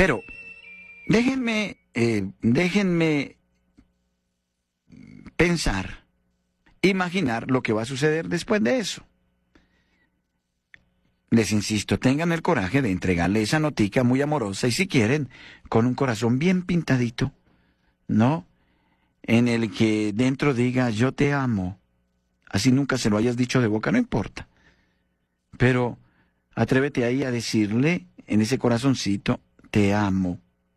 Pero déjenme pensar, imaginar lo que va a suceder después de eso. Les insisto, tengan el coraje de entregarle esa notica muy amorosa y si quieren, con un corazón bien pintadito, ¿no? En el que dentro diga, yo te amo. Así nunca se lo hayas dicho de boca, no importa. Pero atrévete ahí a decirle, en ese corazoncito, te amo.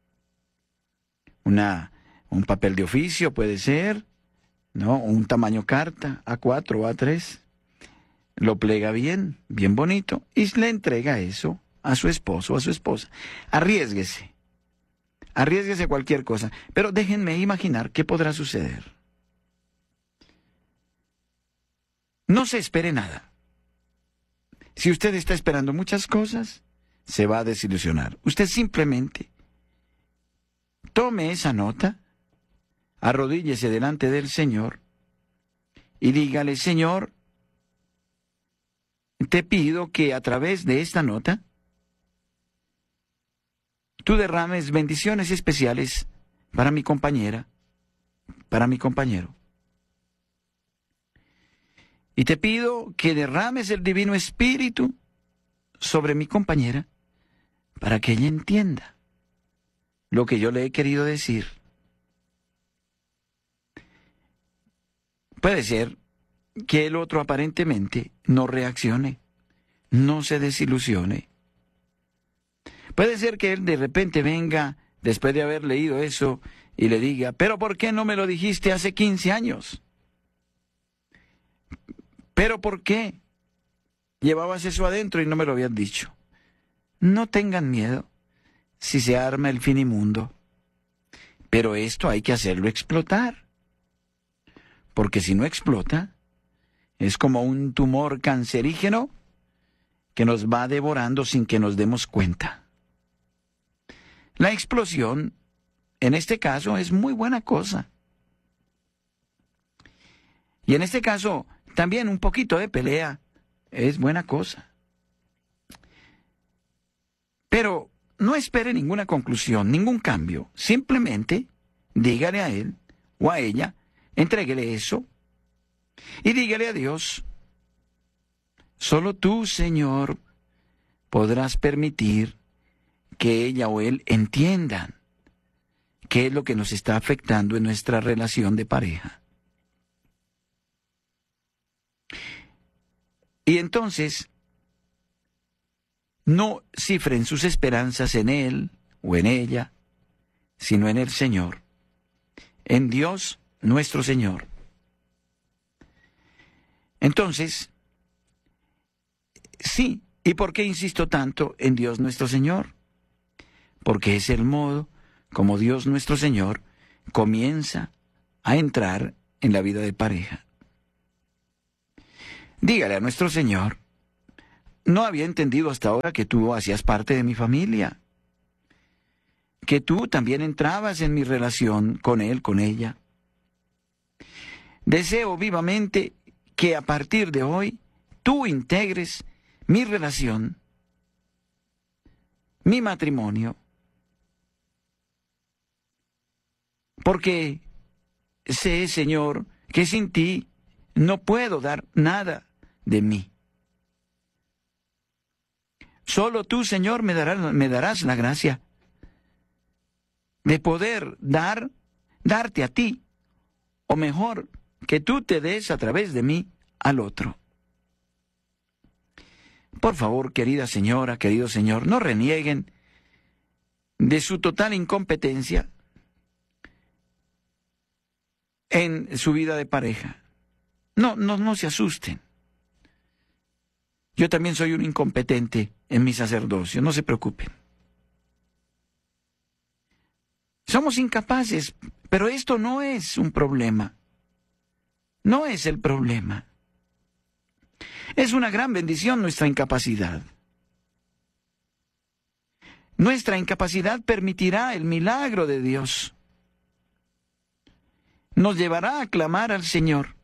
Un papel de oficio puede ser, ¿no? Un tamaño carta, A4 o A3. Lo plega bien, bien bonito, y le entrega eso a su esposo o a su esposa. Arriésguese a cualquier cosa, pero déjenme imaginar qué podrá suceder. No se espere nada. Si usted está esperando muchas cosas, se va a desilusionar. Usted simplemente tome esa nota, arrodíllese delante del Señor y dígale, Señor, te pido que a través de esta nota tú derrames bendiciones especiales para mi compañera, para mi compañero. Y te pido que derrames el Divino Espíritu sobre mi compañera para que ella entienda lo que yo le he querido decir. Puede ser que el otro aparentemente no reaccione, no se desilusione. Puede ser que él de repente venga, después de haber leído eso, y le diga, ¿pero por qué no me lo dijiste hace 15 años? ¿Pero por qué llevabas eso adentro y no me lo habías dicho? No tengan miedo si se arma el finimundo. Pero esto hay que hacerlo explotar. Porque si no explota, es como un tumor cancerígeno que nos va devorando sin que nos demos cuenta. La explosión, en este caso, es muy buena cosa. Y en este caso, también un poquito de pelea es buena cosa. Pero no espere ninguna conclusión, ningún cambio. Simplemente dígale a él o a ella, entréguele eso y dígale a Dios, solo tú, Señor, podrás permitir que ella o él entiendan qué es lo que nos está afectando en nuestra relación de pareja. Y entonces, no cifren sus esperanzas en él o en ella, sino en el Señor, en Dios nuestro Señor. Entonces, sí, ¿y por qué insisto tanto en Dios nuestro Señor? Porque es el modo como Dios nuestro Señor comienza a entrar en la vida de pareja. Dígale a nuestro Señor, no había entendido hasta ahora que tú hacías parte de mi familia, que tú también entrabas en mi relación con él, con ella. Deseo vivamente que a partir de hoy tú integres mi relación, mi matrimonio, porque sé, Señor, que sin ti no puedo dar nada de mí. Solo tú, Señor, me darás la gracia de poder darte a ti, o mejor, que tú te des a través de mí al otro. Por favor, querida señora, querido señor, no renieguen de su total incompetencia en su vida de pareja. No se asusten. Yo también soy un incompetente en mi sacerdocio, no se preocupen. Somos incapaces, pero esto no es un problema. No es el problema. Es una gran bendición nuestra incapacidad. Nuestra incapacidad permitirá el milagro de Dios. Nos llevará a clamar al Señor,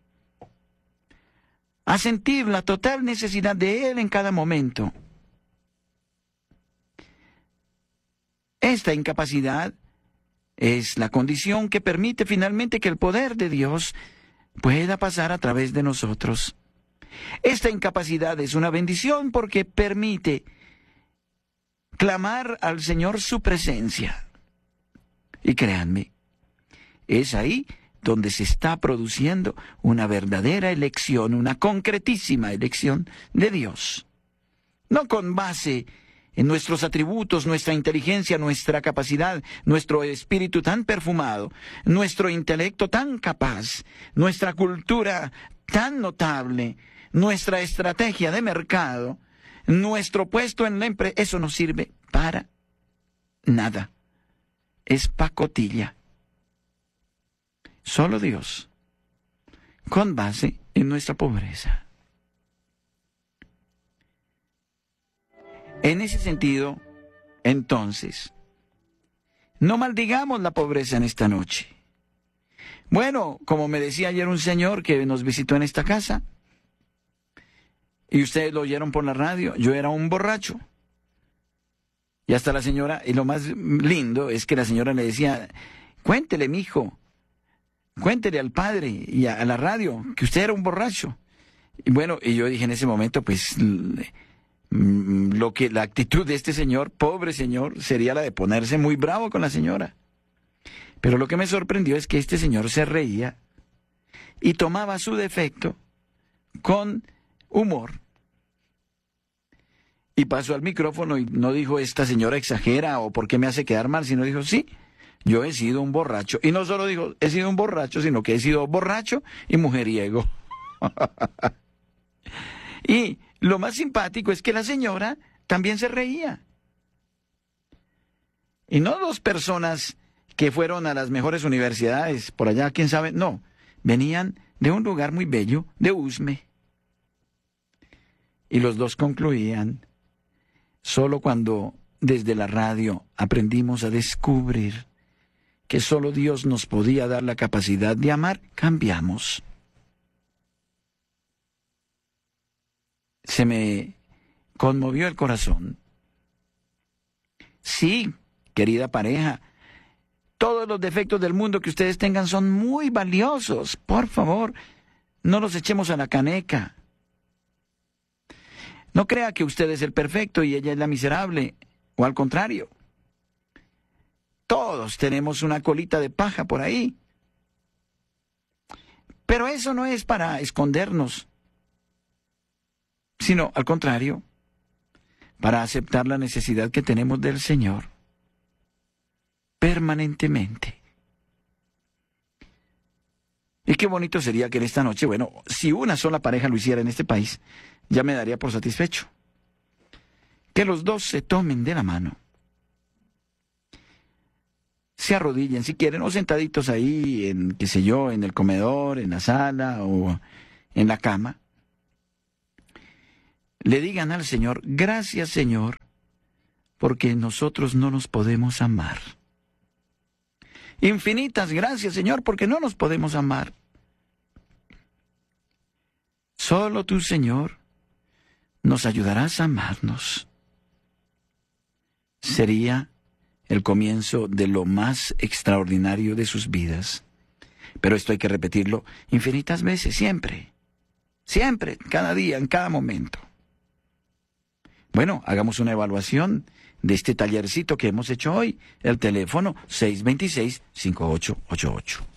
a sentir la total necesidad de Él en cada momento. Esta incapacidad es la condición que permite finalmente que el poder de Dios pueda pasar a través de nosotros. Esta incapacidad es una bendición porque permite clamar al Señor su presencia. Y créanme, es ahí donde se está produciendo una verdadera elección, una concretísima elección de Dios. No con base en nuestros atributos, nuestra inteligencia, nuestra capacidad, nuestro espíritu tan perfumado, nuestro intelecto tan capaz, nuestra cultura tan notable, nuestra estrategia de mercado, nuestro puesto en la empresa, eso no sirve para nada. Es pacotilla. Solo Dios, con base en nuestra pobreza. En ese sentido, entonces, no maldigamos la pobreza en esta noche. Bueno, como me decía ayer un señor que nos visitó en esta casa, y ustedes lo oyeron por la radio, yo era un borracho. Y hasta la señora, y lo más lindo es que la señora le decía, cuéntele, mijo, cuéntele al padre y a la radio que usted era un borracho. Y bueno, y yo dije en ese momento, pues, la actitud de este señor, pobre señor, sería la de ponerse muy bravo con la señora. Pero lo que me sorprendió es que este señor se reía y tomaba su defecto con humor. Y pasó al micrófono y no dijo, esta señora exagera o por qué me hace quedar mal, sino dijo, sí, yo he sido un borracho. Y no solo dijo, he sido un borracho, sino que he sido borracho y mujeriego. Y lo más simpático es que la señora también se reía. Y no dos personas que fueron a las mejores universidades, por allá, quién sabe, no. Venían de un lugar muy bello, de Usme. Y los dos concluían, solo cuando desde la radio aprendimos a descubrir que solo Dios nos podía dar la capacidad de amar, cambiamos. Se me conmovió el corazón. Sí, querida pareja, todos los defectos del mundo que ustedes tengan son muy valiosos. Por favor, no los echemos a la caneca. No crea que usted es el perfecto y ella es la miserable, o al contrario. Todos tenemos una colita de paja por ahí. Pero eso no es para escondernos, sino al contrario, para aceptar la necesidad que tenemos del Señor permanentemente. Y qué bonito sería que en esta noche, bueno, si una sola pareja lo hiciera en este país, ya me daría por satisfecho. Que los dos se tomen de la mano, se arrodillen si quieren, o sentaditos ahí en, qué sé yo, en el comedor, en la sala o en la cama. Le digan al Señor, gracias Señor, porque nosotros no nos podemos amar. Infinitas gracias Señor, porque no nos podemos amar. Solo tú, Señor, nos ayudarás a amarnos. Sería el comienzo de lo más extraordinario de sus vidas. Pero esto hay que repetirlo infinitas veces, siempre. Siempre, cada día, en cada momento. Bueno, hagamos una evaluación de este tallercito que hemos hecho hoy. El teléfono 626-5888.